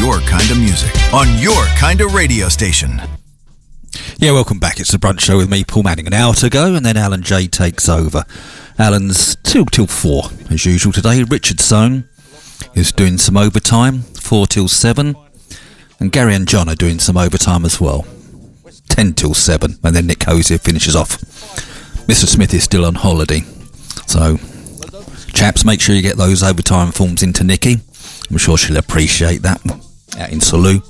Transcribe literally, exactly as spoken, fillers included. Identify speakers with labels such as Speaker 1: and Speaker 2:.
Speaker 1: your kind of music on your kind of radio station.
Speaker 2: Yeah, welcome back. It's the Brunch Show with me, Paul Manning, an hour to go, and then Alan J takes over. Alan's two till four, as usual today. Richard Sohn is doing some overtime, four till seven, and Gary and John are doing some overtime as well, ten till seven, and then Nick Hosier finishes off. Mister Smith is still on holiday, so chaps, make sure you get those overtime forms into Nikki. I'm sure she'll appreciate that out in Salou.